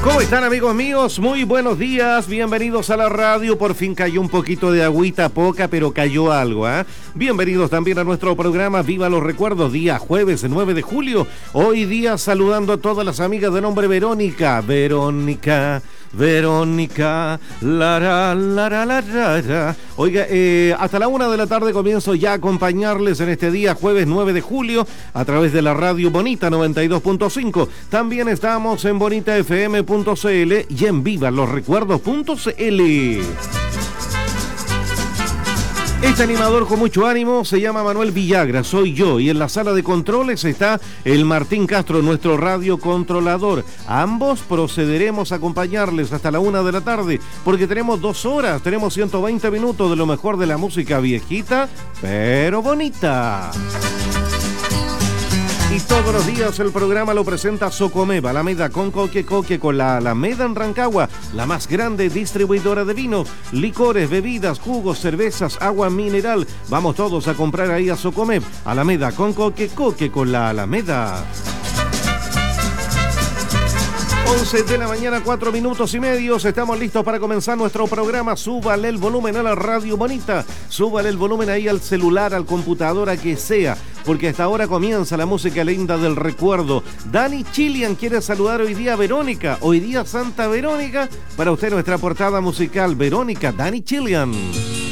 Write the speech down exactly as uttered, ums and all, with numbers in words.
¿Cómo están, amigos míos? Muy buenos días, bienvenidos a la radio. Por fin cayó un poquito de agüita, poca, pero cayó algo, ¿eh? Bienvenidos también a nuestro programa Viva los Recuerdos, día jueves nueve de julio. Hoy día saludando a todas las amigas de nombre Verónica. Verónica, Verónica, la la la la la la la. Oiga, eh, hasta la una de la tarde comienzo ya a acompañarles en este día jueves nueve de julio a través de la radio Bonita noventa y dos punto cinco. También estamos en bonita f m punto c l y en viva los recuerdos punto c l. Este animador con mucho ánimo se llama Manuel Villagra, soy yo, y en la sala de controles está el Martín Castro, nuestro radio controlador. Ambos procederemos a acompañarles hasta la una de la tarde, porque tenemos dos horas, tenemos ciento veinte minutos de lo mejor de la música viejita, pero bonita. Y todos los días el programa lo presenta Socomeva, Alameda con Coque Coque, con la Alameda en Rancagua, la más grande distribuidora de vinos, licores, bebidas, jugos, cervezas, agua mineral. Vamos todos a comprar ahí a Socomev, Alameda con Coque Coque, con la Alameda. once de la mañana, cuatro minutos y medios. Estamos listos para comenzar nuestro programa. Súbale el volumen a la radio bonita. Súbale el volumen ahí al celular, al computador, a que sea. Porque hasta ahora comienza la música linda del recuerdo. Dani Chilian quiere saludar hoy día a Verónica. Hoy día Santa Verónica. Para usted nuestra portada musical. Verónica, Dani Chilian.